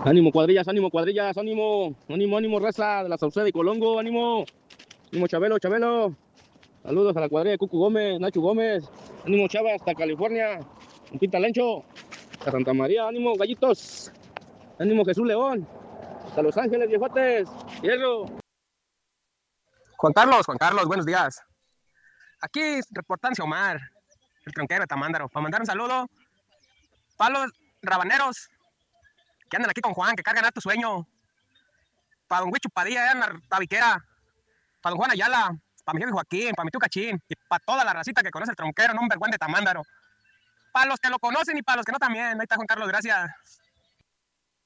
Ánimo cuadrillas, ánimo, ánimo, ánimo, raza de la Sauceda y Colongo, ánimo, ánimo Chabelo, Chabelo. Saludos a la cuadrilla de Cucu Gómez, Nacho Gómez, ánimo Chava hasta California, un Pinta Lencho, hasta Santa María, ánimo gallitos, ánimo Jesús León, hasta Los Ángeles, viejotes, hierro. Juan Carlos, buenos días. Aquí reportándose Omar, el tronquero de Tamándaro, para mandar un saludo para los rabaneros que andan aquí con Juan, que cargan a tu sueño, para don Huicho Padilla, en la tabiquera, para don Juan Ayala, para mi jefe Joaquín, para mi Tucachín, y para toda la racita que conoce el tronquero, no un vergüenza de Tamándaro. Para los que lo conocen y para los que no también. Ahí está Juan Carlos, gracias.